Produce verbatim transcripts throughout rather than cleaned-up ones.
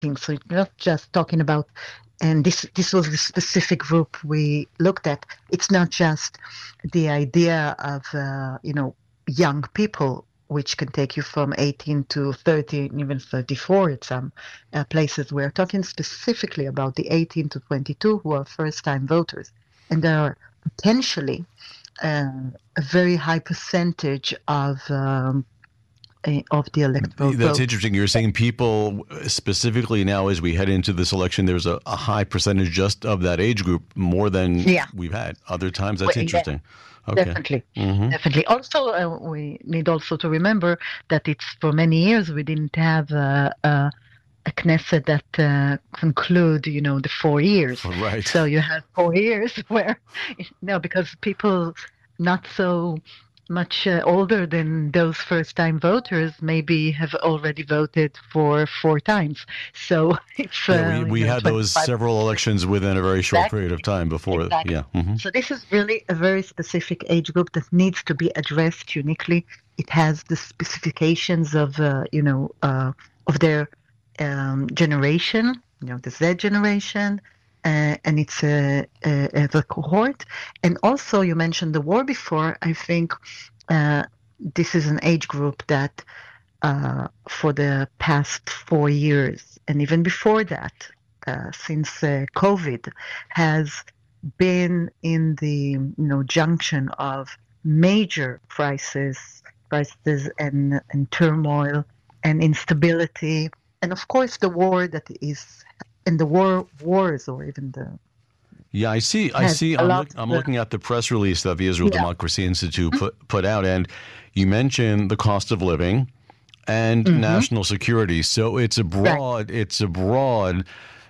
things. So it's not just talking about, and this this was the specific group we looked at. It's not just the idea of uh, you know young people, which can take you from eighteen to thirty, and even thirty-four at some uh, places. We're talking specifically about the eighteen to twenty-two who are first-time voters, and there are potentially uh, a very high percentage of um, eh, of the electoral That's vote. interesting. You're saying people specifically now, as we head into this election, there's a, a high percentage just of that age group, more than Yeah. we've had other times. That's Well, yeah, interesting. Okay. Definitely, hmm definitely. Also, uh, we need also to remember that it's for many years we didn't have uh, uh, a Knesset that uh, conclude, you know, the four years. Right. So you have four years where, no, because people not so much uh, older than those first-time voters maybe have already voted for four times. So it's uh, Yeah, we, we you know, had those twenty-five several elections within a very short period of time before. Exactly. Yeah. hmm So this is really a very specific age group that needs to be addressed uniquely. It has the specifications of, uh, you know, uh, of their um, generation, you know, the Z generation, uh, and it's a, a, a cohort. And also, you mentioned the war before. I think uh, this is an age group that, uh, for the past four years, and even before that, uh, since uh, COVID, has been in the you know junction of major crisis, crisis and and turmoil and instability, and of course the war that is in the war wars or even the Yeah, I see. I has see. a I'm, lot look, I'm of, looking at the press release that the Israel yeah. Democracy Institute put, put out, and you mentioned the cost of living and Mhm. national security. So it's a broad, it's a broad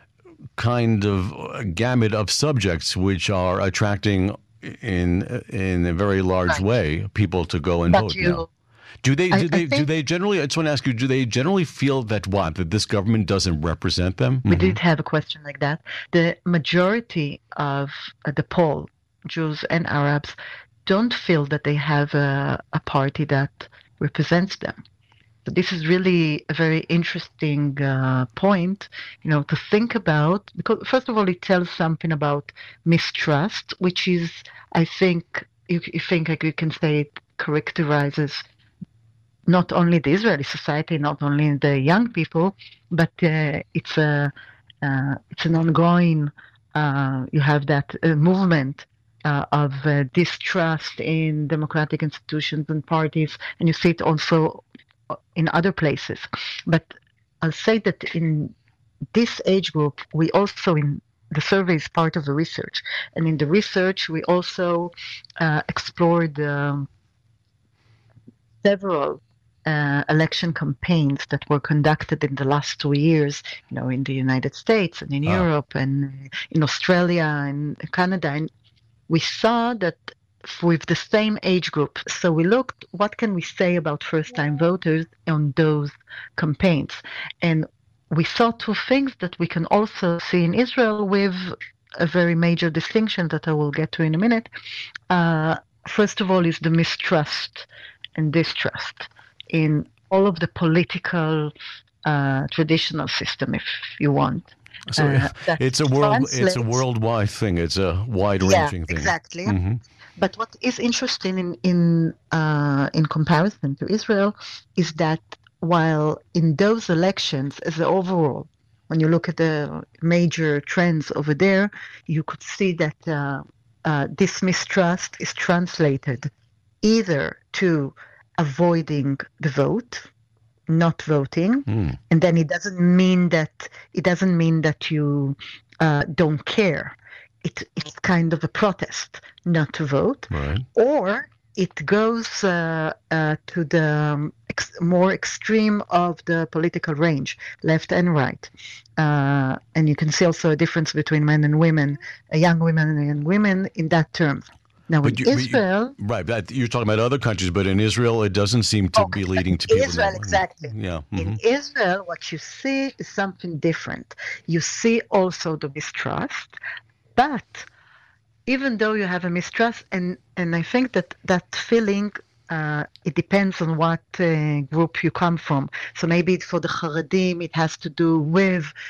kind of gamut of subjects which are attracting in in a very large Right. way people to go and But vote you, now. Do they? I, Do I they? Do think they generally? I just want to ask you. Do they generally feel that what that this government doesn't represent them? we Mhm. did have a question like that. The majority of uh, the poll, Jews and Arabs, don't feel that they have a, a party that represents them. So this is really a very interesting uh, point, you know, to think about, because first of all, it tells something about mistrust, which is, I think, you, you think like you can say it characterizes not only the Israeli society, not only the young people, but uh, it's a uh, it's an ongoing. Uh, you have that uh, movement uh, of uh, distrust in democratic institutions and parties, and you see it also in other places. But I'll say that in this age group, we also in the survey is part of the research, and in the research we also uh, explored um, several uh, election campaigns that were conducted in the last two years, you know, in the United States and in Ah. Europe and in Australia and Canada, and we saw that with the same age group. So we looked, what can we say about first-time voters on those campaigns? And we saw two things that we can also see in Israel with a very major distinction that I will get to in a minute. Uh, first of all is the mistrust and distrust in all of the political uh, traditional system, if you want. So Uh, that it's a world. It's a translates- worldwide thing. It's a yeah, wide-ranging thing. exactly. hmm But what is interesting in in uh, in comparison to Israel is that while in those elections, as the overall, when you look at the major trends over there, you could see that uh, uh, this mistrust is translated either to avoiding the vote, not voting, Mm. and then it doesn't mean that it doesn't mean that you uh, don't care. It, it's kind of a protest not to vote, Right. or it goes uh, uh, to the um, ex- more extreme of the political range, left and right. Uh, and you can see also a difference between men and women, uh, young women and women in that terms. Now, But in you, but you- Israel, right? That you're talking about other countries, but in Israel, it doesn't seem to Okay, be leading to in people. Israel, now- exactly. Yeah. In mhm. Israel, what you see is something different. You see also the mistrust, but even though you have a mistrust, and, and I think that that feeling uh, it depends on what uh, group you come from. So maybe for the Haredim, it has to do with